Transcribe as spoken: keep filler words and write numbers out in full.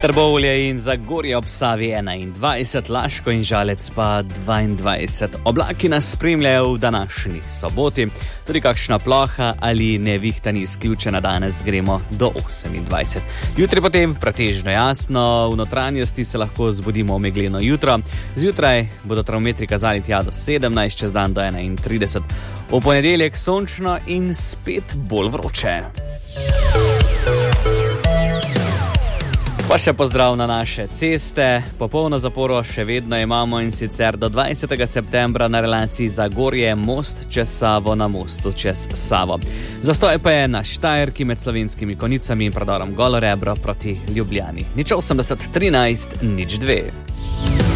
Trbovlje in Zagorje ob Savi enaindvajset, Laško in Žalec pa dvaindvajset. Oblaki nas spremljajo v današnji soboti, tudi kakšna ploha ali nevihta ni izključena, danes gremo do osemindvajset. Jutri potem pretežno jasno, v notranjosti se lahko zbudimo megleno jutro. Zjutraj bodo termometri kazali tja do sedemnajst, čez dan do enaintrideset. V ponedeljek sončno in spet bolj vroče. Pa še pozdrav na naše ceste. Popolno zaporo še vedno imamo, in sicer do dvajsetega septembra na relaciji Zagorje most čez Savo na mostu čez Savo. Zastoj pa je na Štajerki med Slovenskimi Konicami in predorom Golo Rebro proti Ljubljani. nič osemdeset trinajst nič dve.